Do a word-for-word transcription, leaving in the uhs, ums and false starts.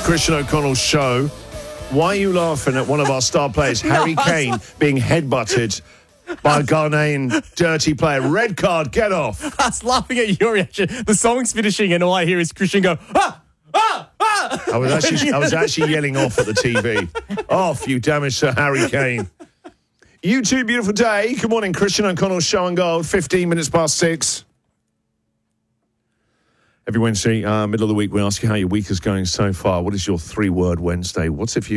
Christian O'Connell's show. Why are you laughing at one of our star players, Harry No, Kane, being headbutted by a Ghanaian dirty player? Red card, get off. I was laughing at your reaction. The song's finishing and all I hear is Christian go, ah, ah, ah. I was actually, I was actually yelling off at the T V. Off, you damaged Sir Harry Kane. You too, beautiful day. Good morning, Christian O'Connell's show and gold, fifteen minutes past six. Every Wednesday, uh, middle of the week, we ask you how your week is going so far. What is your three-word Wednesday? What's if you